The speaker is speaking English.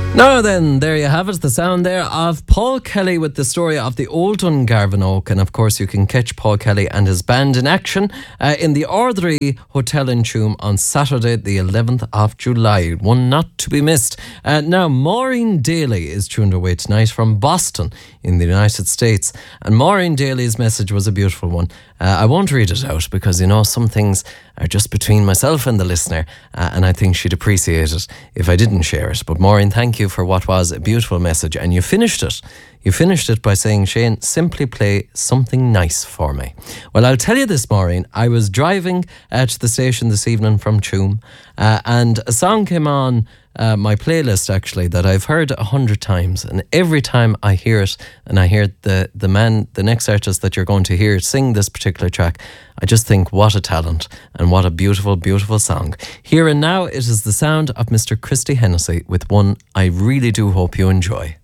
Now then, there you have it, the sound there of Paul Kelly with the story of the old Dungarvan Oak. And of course you can catch Paul Kelly and his band in action in the Ardrey Hotel in Tuam on Saturday the 11th of July. One not to be missed. Now Maureen Daly is tuned away tonight from Boston in the United States. And Maureen Daly's message was a beautiful one. I won't read it out because, you know, some things are just between myself and the listener, and I think she'd appreciate it if I didn't share it. But Maureen, thank you for what was a beautiful message, and you finished it. You finished it by saying, Shane, simply play something nice for me. Well, I'll tell you this, Maureen. I was driving to the station this evening from Tuam, and a song came on my playlist, actually, that I've heard 100 times. And every time I hear it, and I hear the next artist that you're going to hear sing this particular track, I just think, what a talent and what a beautiful, beautiful song. Here and now, it is the sound of Mr. Christy Hennessy with one I really do hope you enjoy.